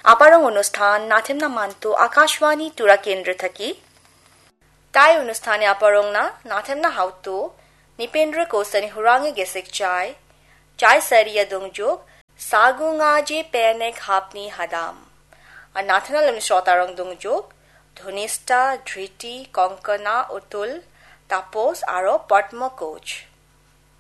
আপারং অনুষ্ঠান নাথেমনা মান্তু আকাশবাণী তুরা কেন্দ্র থাকি তাই অনুষ্ঠানে আপারং না নাথেমনা হাউতো নিপেন্দ্র কোসনি হুরাঙ্গে গেসেক চাই সারিয়া দংজোগ সাগুঙাজে পেনেক হাপনি হাদাম আর নাথেনালম শ্রোতারং দংজোগ ধনিষ্ঠা ধৃতি কঙ্কনা অতুল তাপস আর পদ্ম কোচ